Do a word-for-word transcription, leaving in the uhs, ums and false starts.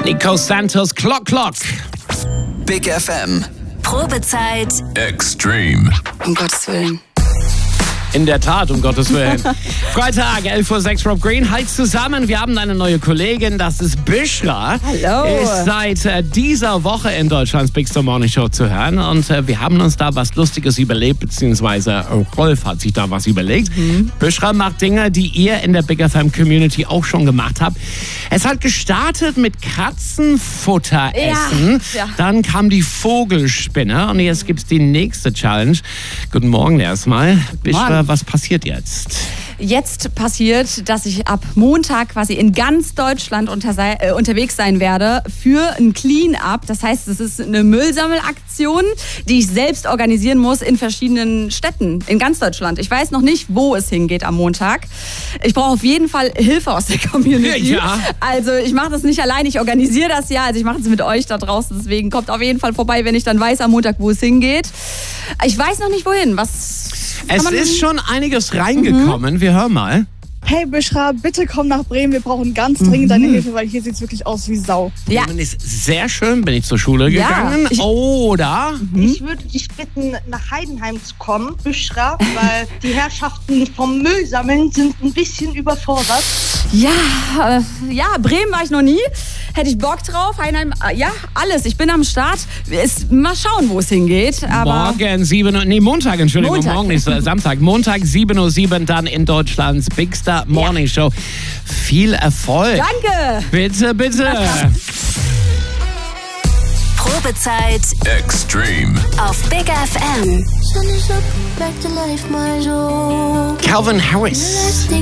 Nico Santos, Clock Clock. Big F M. Probezeit. Extreme. Um Gottes Willen. In der Tat, um Gottes Willen. Freitag, elf Uhr sechs, Rob Green. Hi zusammen, wir haben eine neue Kollegin, das ist Bishra. Hallo. Ist seit äh, dieser Woche in Deutschlands Big Star Morning Show zu hören. Und äh, wir haben uns da was Lustiges überlegt, beziehungsweise äh, Rolf hat sich da was überlegt. Mhm. Bishra macht Dinge, die ihr in der Big F M Community auch schon gemacht habt. Es hat gestartet mit Katzenfutter essen. Ja, ja. Dann kam die Vogelspinne und jetzt gibt's die nächste Challenge. Guten Morgen erstmal. Bishra, was passiert jetzt? Jetzt passiert, dass ich ab Montag quasi in ganz Deutschland unter, äh, unterwegs sein werde für ein Clean-Up. Das heißt, es ist eine Müllsammelaktion, die ich selbst organisieren muss in verschiedenen Städten in ganz Deutschland. Ich weiß noch nicht, wo es hingeht am Montag. Ich brauche auf jeden Fall Hilfe aus der Community. Ja. Also ich mache das nicht allein, ich organisiere das ja. Also ich mache es mit euch da draußen. Deswegen kommt auf jeden Fall vorbei, wenn ich dann weiß am Montag, wo es hingeht. Ich weiß noch nicht, wohin. Was Es ist schon einiges reingekommen. Mhm. Wir hören mal. Hey Bishra, bitte komm nach Bremen, wir brauchen ganz dringend deine Hilfe, weil hier sieht es wirklich aus wie Sau. Ja. Bremen ist sehr schön, bin ich zur Schule Ja. gegangen. Ich- Oder? Ich würde dich bitten, nach Heidenheim zu kommen, Bishra, weil die Herrschaften vom Müllsammeln sind ein bisschen überfordert. Ja, äh, ja, Bremen war ich noch nie. Hätte ich Bock drauf. Heidenheim, äh, ja, alles. Ich bin am Start. Es, mal schauen, wo es hingeht. Aber Morgen sieben Uhr, nee, Montag, Entschuldigung, Montag. morgen ist äh, Samstag. Montag sieben Uhr sieben, dann in Deutschlands Big Star Morning Show. Viel Erfolg. danke. Bitte, bitte. Probezeit Extreme. auf Big F M. Calvin Harris.